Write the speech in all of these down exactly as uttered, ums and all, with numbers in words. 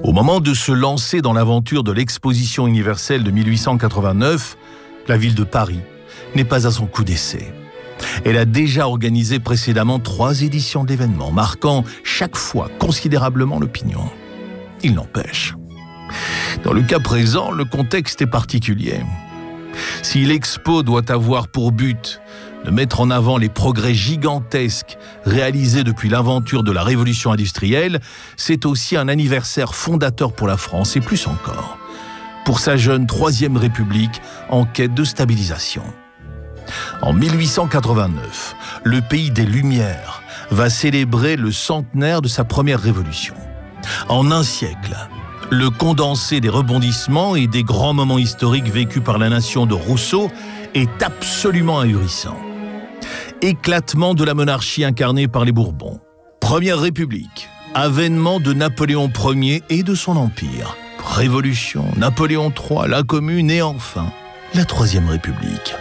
Au moment de se lancer dans l'aventure de l'exposition universelle de mille huit cent quatre-vingt-neuf, la ville de Paris n'est pas à son coup d'essai. Elle a déjà organisé précédemment trois éditions de l'événement, marquant chaque fois considérablement l'opinion. Il n'empêche. Dans le cas présent, le contexte est particulier. Si l'expo doit avoir pour but de mettre en avant les progrès gigantesques réalisés depuis l'inventure de la révolution industrielle, c'est aussi un anniversaire fondateur pour la France et plus encore, pour sa jeune Troisième République en quête de stabilisation. En mille huit cent quatre-vingt-neuf, le pays des Lumières va célébrer le centenaire de sa première révolution. En un siècle, le condensé des rebondissements et des grands moments historiques vécus par la nation de Rousseau est absolument ahurissant. Éclatement de la monarchie incarnée par les Bourbons, Première République, avènement de Napoléon Ier et de son empire, Révolution, Napoléon trois, la Commune et enfin la Troisième République.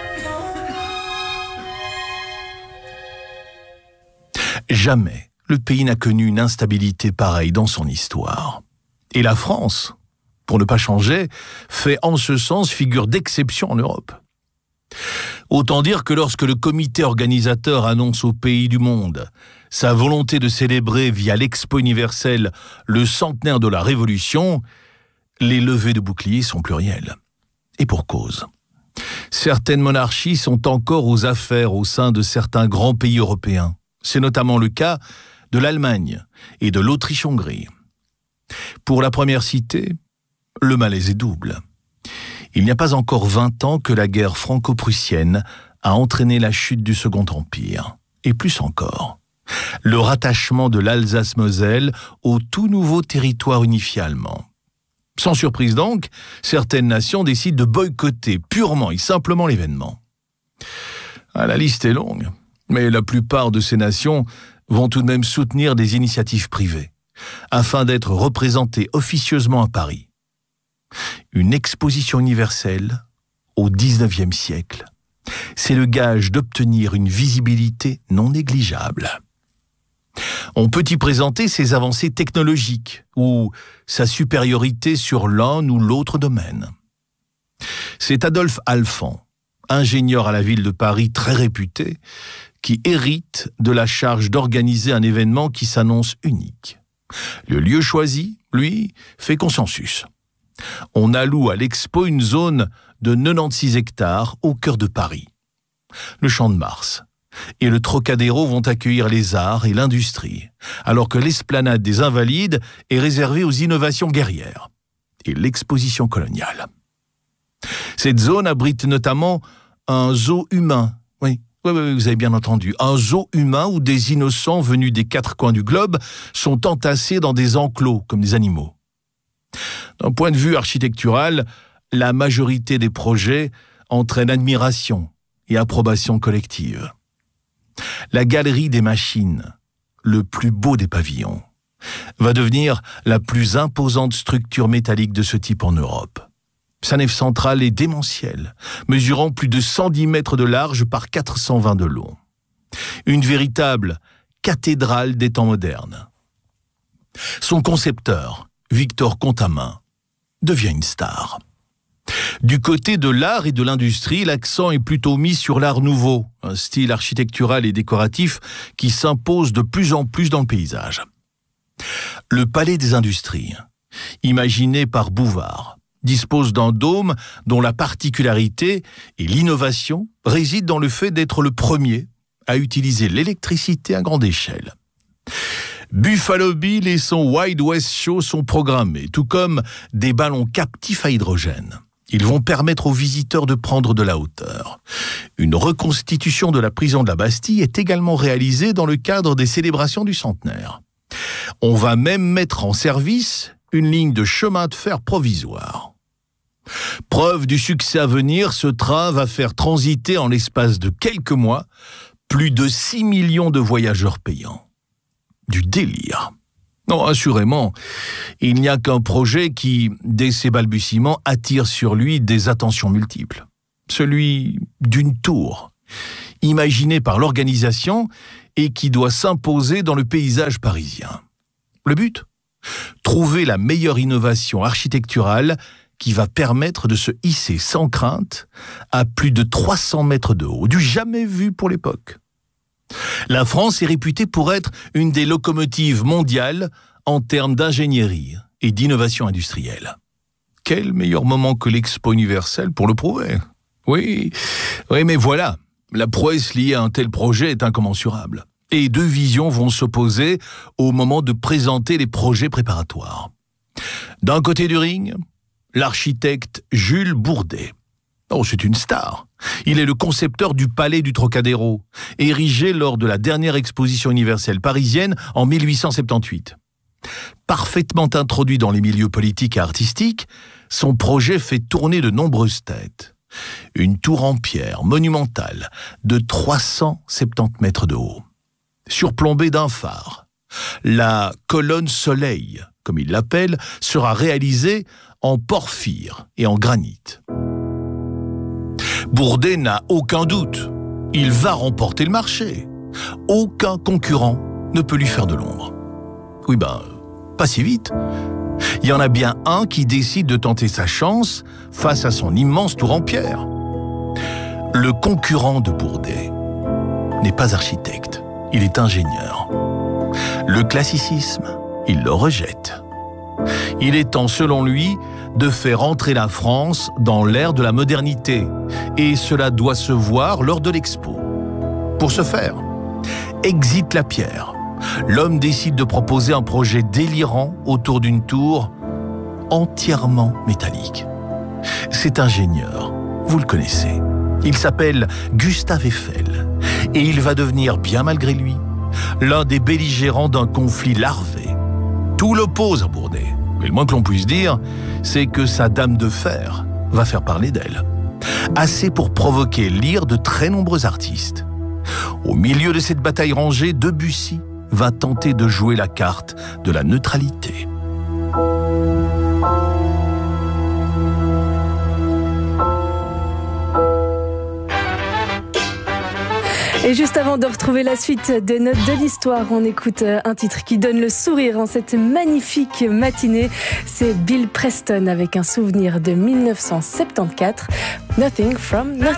Jamais le pays n'a connu une instabilité pareille dans son histoire. Et la France, pour ne pas changer, fait en ce sens figure d'exception en Europe. Autant dire que lorsque le comité organisateur annonce aux pays du monde sa volonté de célébrer via l'Expo universelle le centenaire de la Révolution, les levées de boucliers sont plurielles. Et pour cause. Certaines monarchies sont encore aux affaires au sein de certains grands pays européens. C'est notamment le cas de l'Allemagne et de l'Autriche-Hongrie. Pour la première cité, le malaise est double. Il n'y a pas encore vingt ans que la guerre franco-prussienne a entraîné la chute du Second Empire. Et plus encore, le rattachement de l'Alsace-Moselle au tout nouveau territoire unifié allemand. Sans surprise donc, certaines nations décident de boycotter purement et simplement l'événement. Ah, la liste est longue, mais la plupart de ces nations vont tout de même soutenir des initiatives privées, afin d'être représentées officieusement à Paris. Une exposition universelle au dix-neuvième siècle, c'est le gage d'obtenir une visibilité non négligeable. On peut y présenter ses avancées technologiques ou sa supériorité sur l'un ou l'autre domaine. C'est Adolphe Alphand, ingénieur à la ville de Paris très réputé, qui hérite de la charge d'organiser un événement qui s'annonce unique. Le lieu choisi, lui, fait consensus. On alloue à l'expo une zone de quatre-vingt-seize hectares au cœur de Paris. Le Champ de Mars et le Trocadéro vont accueillir les arts et l'industrie, alors que l'esplanade des Invalides est réservée aux innovations guerrières et l'exposition coloniale. Cette zone abrite notamment un zoo humain, oui, oui, oui, vous avez bien entendu, un zoo humain où des innocents venus des quatre coins du globe sont entassés dans des enclos comme des animaux. D'un point de vue architectural, la majorité des projets entraînent admiration et approbation collective. La galerie des machines, le plus beau des pavillons, va devenir la plus imposante structure métallique de ce type en Europe. Sa nef centrale est démentielle, mesurant plus de cent dix mètres de large par quatre cent vingt de long. Une véritable cathédrale des temps modernes. Son concepteur, Victor Contamin, devient une star. Du côté de l'art et de l'industrie, l'accent est plutôt mis sur l'art nouveau, un style architectural et décoratif qui s'impose de plus en plus dans le paysage. Le Palais des Industries, imaginé par Bouvard, dispose d'un dôme dont la particularité et l'innovation résident dans le fait d'être le premier à utiliser l'électricité à grande échelle. Buffalo Bill et son Wild West Show sont programmés, tout comme des ballons captifs à hydrogène. Ils vont permettre aux visiteurs de prendre de la hauteur. Une reconstitution de la prison de la Bastille est également réalisée dans le cadre des célébrations du centenaire. On va même mettre en service une ligne de chemin de fer provisoire. Preuve du succès à venir, ce train va faire transiter en l'espace de quelques mois plus de six millions de voyageurs payants. Du délire. Non, assurément, il n'y a qu'un projet qui, dès ses balbutiements, attire sur lui des attentions multiples. Celui d'une tour, imaginée par l'organisation et qui doit s'imposer dans le paysage parisien. Le but ? Trouver la meilleure innovation architecturale qui va permettre de se hisser sans crainte à plus de trois cents mètres de haut, du jamais vu pour l'époque. La France est réputée pour être une des locomotives mondiales en termes d'ingénierie et d'innovation industrielle. Quel meilleur moment que l'Expo universelle pour le prouver. Oui, oui, mais voilà, la prouesse liée à un tel projet est incommensurable. Et deux visions vont s'opposer au moment de présenter les projets préparatoires. D'un côté du ring, l'architecte Jules Bourdet. Oh, c'est une star. Il est le concepteur du Palais du Trocadéro, érigé lors de la dernière exposition universelle parisienne en mille huit cent soixante-dix-huit. Parfaitement introduit dans les milieux politiques et artistiques, son projet fait tourner de nombreuses têtes. Une tour en pierre monumentale de trois cent soixante-dix mètres de haut, surplombée d'un phare. La colonne Soleil, comme il l'appelle, sera réalisée en porphyre et en granit. Bourdet n'a aucun doute. Il va remporter le marché. Aucun concurrent ne peut lui faire de l'ombre. Oui ben, pas si vite. Il y en a bien un qui décide de tenter sa chance face à son immense tour en pierre. Le concurrent de Bourdet n'est pas architecte, il est ingénieur. Le classicisme, il le rejette. Il est temps, selon lui, de faire entrer la France dans l'ère de la modernité, et cela doit se voir lors de l'expo. Pour ce faire, exit la pierre. L'homme décide de proposer un projet délirant autour d'une tour entièrement métallique. Cet ingénieur, vous le connaissez, il s'appelle Gustave Eiffel, et il va devenir, bien malgré lui, l'un des belligérants d'un conflit larvé. Tout l'oppose à Bourdet. Mais le moins que l'on puisse dire, c'est que sa dame de fer va faire parler d'elle. Assez pour provoquer l'ire de très nombreux artistes. Au milieu de cette bataille rangée, Debussy va tenter de jouer la carte de la neutralité. Et juste avant de retrouver la suite des notes de l'histoire, on écoute un titre qui donne le sourire en cette magnifique matinée. C'est Bill Preston avec un souvenir de mille neuf cent soixante-quatorze, Nothing from Nothing.